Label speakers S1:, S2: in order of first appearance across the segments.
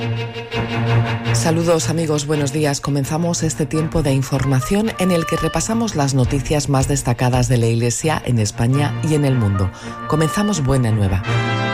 S1: Saludos amigos, buenos días. Comenzamos este tiempo de información en el que repasamos las noticias más destacadas de la Iglesia en España y en el mundo. Comenzamos Buena Nueva.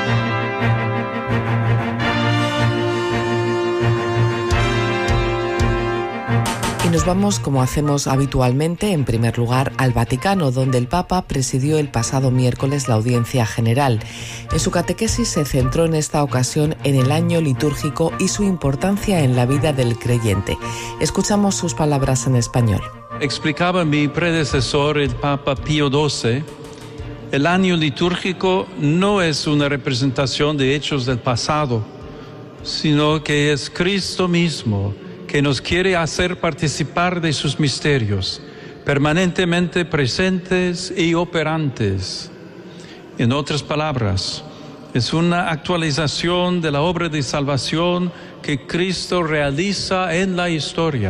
S1: Y nos vamos, como hacemos habitualmente, en primer lugar al Vaticano, donde el Papa presidió el pasado miércoles la audiencia general. En su catequesis se centró en esta ocasión en el año litúrgico y su importancia en la vida del creyente. Escuchamos sus palabras en español.
S2: Explicaba mi predecesor, el Papa Pío XII, el año litúrgico no es una representación de hechos del pasado, sino que es Cristo mismo, que nos quiere hacer participar de sus misterios, permanentemente presentes y operantes. En otras palabras, es una actualización de la obra de salvación que Cristo realiza en la historia.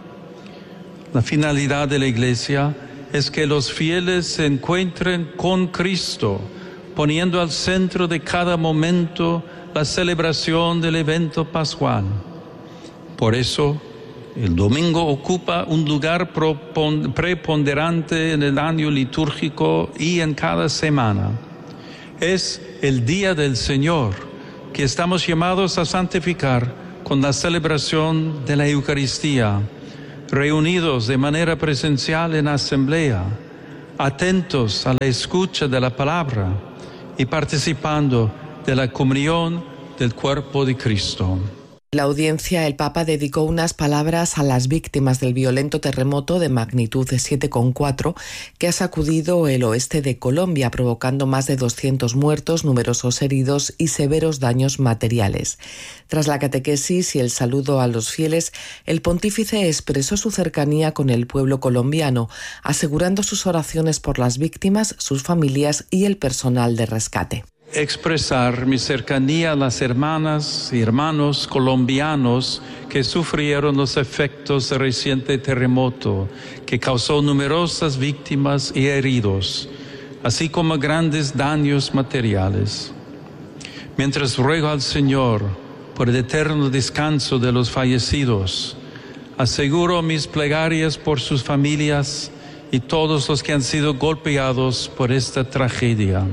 S2: La finalidad de la Iglesia es que los fieles se encuentren con Cristo, poniendo al centro de cada momento la celebración del evento pascual. Por eso, el domingo ocupa un lugar preponderante en el año litúrgico y en cada semana. Es el día del Señor que estamos llamados a santificar con la celebración de la Eucaristía, reunidos de manera presencial en asamblea, atentos a la escucha de la palabra y participando de la comunión del cuerpo de Cristo.
S1: En la audiencia, el Papa dedicó unas palabras a las víctimas del violento terremoto de magnitud de 7,4 que ha sacudido el oeste de Colombia, provocando más de 200 muertos, numerosos heridos y severos daños materiales. Tras la catequesis y el saludo a los fieles, el pontífice expresó su cercanía con el pueblo colombiano, asegurando sus oraciones por las víctimas, sus familias y el personal de rescate.
S2: Expresar mi cercanía a las hermanas y hermanos colombianos que sufrieron los efectos del reciente terremoto que causó numerosas víctimas y heridos, así como grandes daños materiales. Mientras ruego al Señor por el eterno descanso de los fallecidos, aseguro mis plegarias por sus familias y todos los que han sido golpeados por esta tragedia.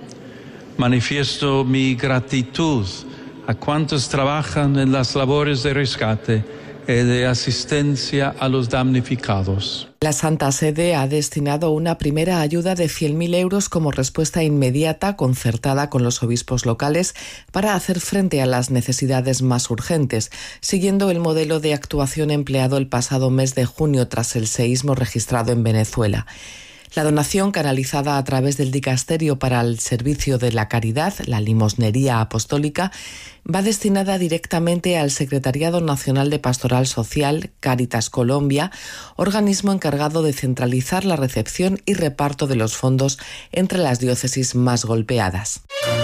S2: Manifiesto mi gratitud a cuantos trabajan en las labores de rescate y de asistencia a los damnificados.
S1: La Santa Sede ha destinado una primera ayuda de 100.000 euros como respuesta inmediata concertada con los obispos locales para hacer frente a las necesidades más urgentes, siguiendo el modelo de actuación empleado el pasado mes de junio tras el seísmo registrado en Venezuela. La donación, canalizada a través del Dicasterio para el Servicio de la Caridad, la Limosnería Apostólica, va destinada directamente al Secretariado Nacional de Pastoral Social, Cáritas Colombia, organismo encargado de centralizar la recepción y reparto de los fondos entre las diócesis más golpeadas.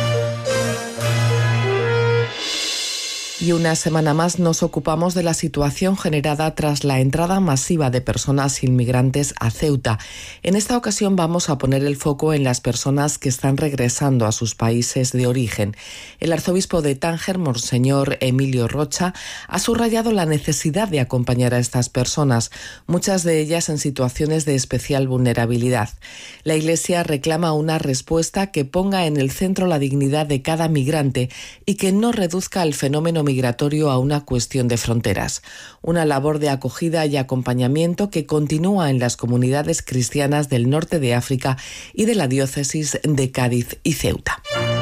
S1: Y una semana más nos ocupamos de la situación generada tras la entrada masiva de personas inmigrantes a Ceuta. En esta ocasión vamos a poner el foco en las personas que están regresando a sus países de origen. El arzobispo de Tánger, Monseñor Emilio Rocha, ha subrayado la necesidad de acompañar a estas personas, muchas de ellas en situaciones de especial vulnerabilidad. La Iglesia reclama una respuesta que ponga en el centro la dignidad de cada migrante y que no reduzca el fenómeno migratorio a una cuestión de fronteras. Una labor de acogida y acompañamiento que continúa en las comunidades cristianas del norte de África y de la diócesis de Cádiz y Ceuta.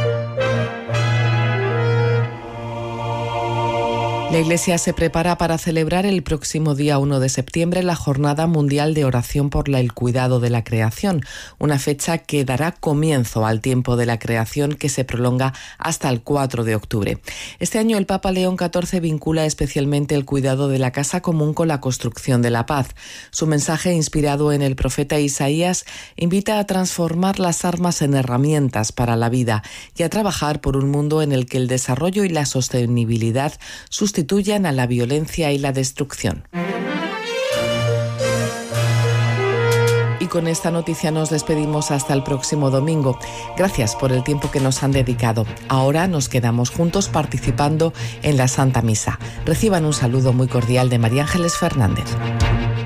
S1: La Iglesia se prepara para celebrar el próximo día 1 de septiembre la Jornada Mundial de Oración por el Cuidado de la Creación, una fecha que dará comienzo al tiempo de la creación que se prolonga hasta el 4 de octubre. Este año el Papa León XIV vincula especialmente el cuidado de la casa común con la construcción de la paz. Su mensaje, inspirado en el profeta Isaías, invita a transformar las armas en herramientas para la vida y a trabajar por un mundo en el que el desarrollo y la sostenibilidad sustituyan a la violencia y la destrucción. con esta noticia nos despedimos hasta el próximo domingo. Gracias por el tiempo que nos han dedicado. Ahora nos quedamos juntos participando en la Santa Misa. Reciban un saludo muy cordial de María Ángeles Fernández.